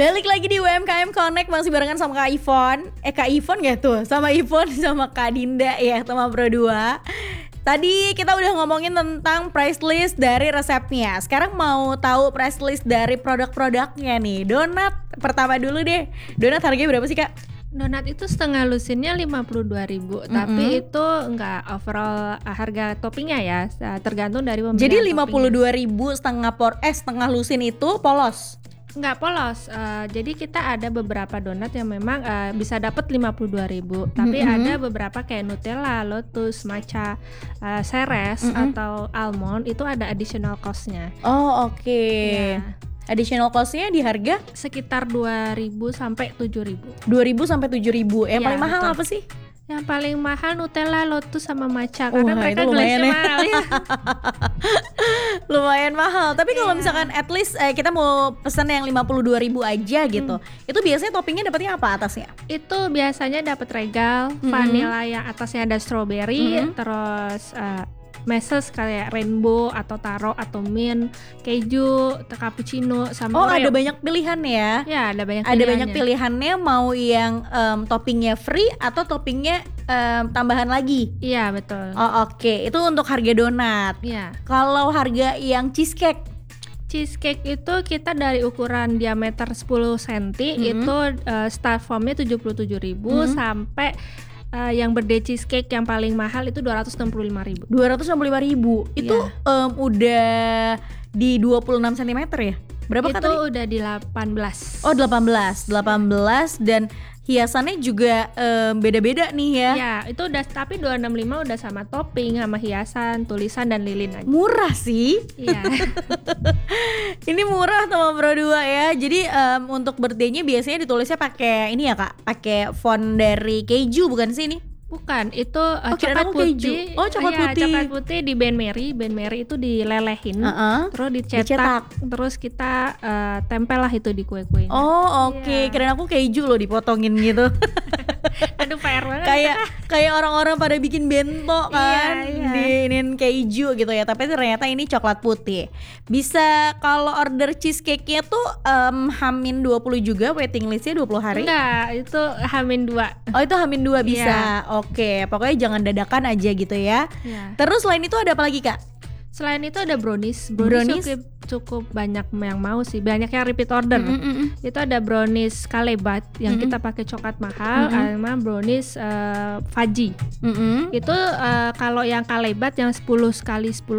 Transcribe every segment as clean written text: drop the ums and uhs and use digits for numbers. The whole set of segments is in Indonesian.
Balik lagi di UMKM Connect, masih barengan sama Kak Ivon. Kak Ivon gak tuh? Sama Ivon sama Kak Dinda ya, teman Pro 2. Tadi kita udah ngomongin tentang price list dari resepnya. Sekarang mau tahu price list dari produk-produknya nih. Donat pertama dulu deh. Donat harganya berapa sih, Kak? Donat itu setengah lusinnya 52.000, tapi itu enggak overall harga toppingnya ya, tergantung dari pembelian. Jadi 52.000 setengah lusin itu polos? Enggak polos, jadi kita ada beberapa donat yang memang bisa dapat 52.000, tapi ada beberapa kayak Nutella, Lotus, Matcha, Ceres atau Almond itu ada additional cost-nya. Oh oke. Ya. Additional cost-nya di harga? Sekitar 2.000 sampai 7.000. 2.000 sampai 7.000. Yang paling mahal betul. apa sih? Yang paling mahal Nutella, Lotus sama Matcha karena mereka lumayan gelasnya mahal ya. Lumayan mahal. Tapi kalau misalkan at least kita mau pesan yang 52.000 aja gitu. Itu biasanya toppingnya dapatnya apa atasnya? Itu biasanya dapat regal, vanilla yang atasnya ada strawberry, terus meses kayak rainbow atau taro atau mint, keju, cappuccino sama Oreo. Ada banyak pilihan ya? Ya, ada banyak pilihannya. Ada banyak pilihannya, mau yang toppingnya free atau toppingnya tambahan lagi? Iya, betul. Oh oke. Itu untuk harga donat. Iya. Kalau harga yang cheesecake? Cheesecake itu kita dari ukuran diameter 10 cm itu start formnya 77.000 sampai yang birthday cheesecake yang paling mahal itu 265.000. 265.000 itu udah di 26 cm ya? Berapa kata tadi? Itu udah di 18. Oh 18 dan hiasannya juga beda-beda nih ya? Ya itu udah, tapi 265 udah sama topping, sama hiasan, tulisan dan lilin aja. Murah sih. Iya. Ini murah sama Pro 2 ya. Jadi untuk birthday-nya biasanya ditulisnya pakai ini ya Kak, pakai font dari keju bukan sih ini? Bukan, itu coklat putih. Oh, coklat putih. Coklat putih di Ben Mary. Ben Mary itu dilelehin, terus dicetak, terus kita tempel lah itu di kue-kue. Oh, oke. Kirain aku keju loh dipotongin gitu. Aduh, PR banget. Kayak orang-orang pada bikin bento kan, diinin keju gitu ya. Tapi ternyata ini coklat putih. Bisa kalau order cheesecake-nya tuh H-20 juga, waiting list-nya 20 hari? Enggak, itu H-2. Oh, itu H-2 bisa. Oke, pokoknya jangan dadakan aja gitu ya. Terus selain itu ada apa lagi, Kak? Selain itu ada brownies cukup banyak yang mau sih, banyak yang repeat order. Itu ada brownies Kalebat yang kita pakai coklat mahal, sama brownies Fudgy. Itu kalau yang Kalebat yang 10 kali 10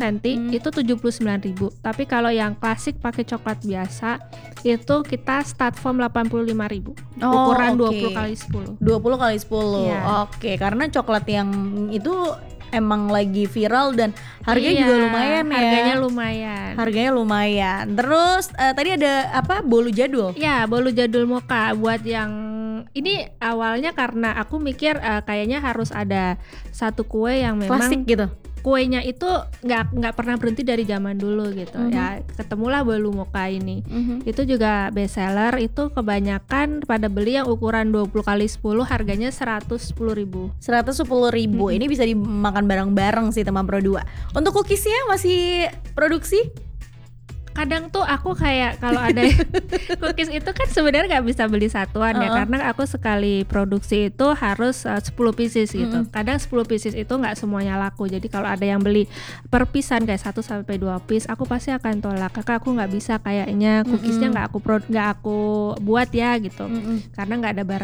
cm itu 79.000. Tapi kalau yang klasik pakai coklat biasa itu kita start from 85.000. Ukuran 20 kali 10. 20 kali 10. Oke, karena coklat yang itu emang lagi viral dan harganya juga lumayan ya. Harganya lumayan. Terus tadi ada apa? Bolu jadul. Ya, bolu jadul mocha buat yang ini awalnya karena aku mikir kayaknya harus ada satu kue yang memang klasik gitu. Kuenya itu nggak pernah berhenti dari zaman dulu gitu. Ya ketemulah bolu mocha ini. Itu juga best seller. Itu kebanyakan pada beli yang ukuran 20 kali 10 harganya 110.000. 110.000. Ini bisa dimakan bareng-bareng sih teman Pro 2. Untuk cookiesnya masih produksi? Kadang tuh aku kayak kalau ada cookies itu kan sebenarnya nggak bisa beli satuan ya, karena aku sekali produksi itu harus 10 pieces gitu. Kadang 10 pieces itu nggak semuanya laku, jadi kalau ada yang beli per pisan kayak 1 sampai 2 piece aku pasti akan tolak. Kakak, aku nggak bisa kayaknya cookiesnya nggak aku buat ya gitu, karena nggak ada